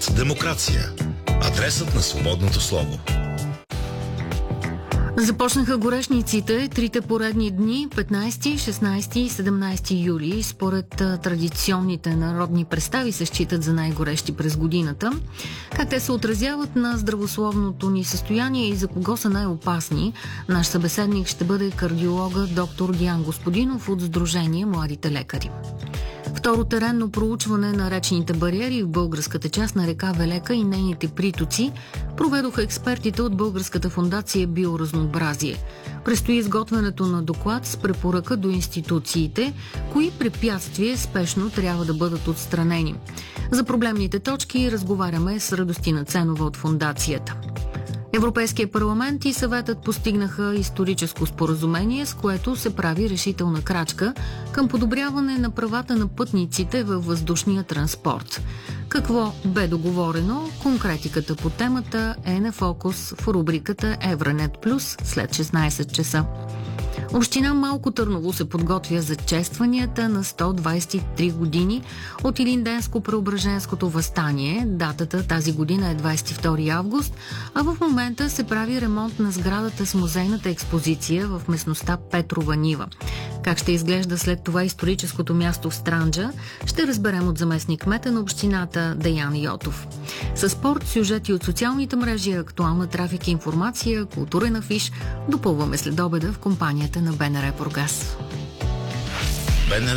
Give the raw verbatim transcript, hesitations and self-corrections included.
Демокрация. Адресът на свободното слово. Започнаха горешниците, трите поредни дни, петнайсети, шестнайсети и седемнайсети юли. Според а, традиционните народни представи се считат за най-горещи през годината. Как те се отразяват на здравословното ни състояние и за кого са най-опасни? Наш събеседник ще бъде кардиолога доктор Диан Господинов от Сдружение Младите лекари. Второ теренно проучване на речните бариери в българската част на река Велека и нейните притоци проведоха експертите от Българската фондация Биоразнообразие. Предстои изготвянето на доклад с препоръка до институциите, кои препятствия спешно трябва да бъдат отстранени. За проблемните точки разговаряме с Радостина Ценова от фондацията. Европейския парламент и съветът постигнаха историческо споразумение, с което се прави решителна крачка към подобряване на правата на пътниците във въздушния транспорт. Какво бе договорено? Конкретиката по темата е на фокус в рубриката Евранет Плюс след шестнайсет часа. Община Малко Търново се подготвя за честванията на сто двайсет и три години от Илинденско-Преображенското въстание. Датата тази година е двайсет и втори август, а в момента се прави ремонт на сградата с музейната експозиция в местността Петрова нива. Как ще изглежда след това историческото място в Странджа, ще разберем от заместник-кмета на общината Деян Йотов. Със спорт, сюжети от социалните мрежи, актуална трафик и информация, културен афиш, допълваме след обеда в компанията на БНР Бургас.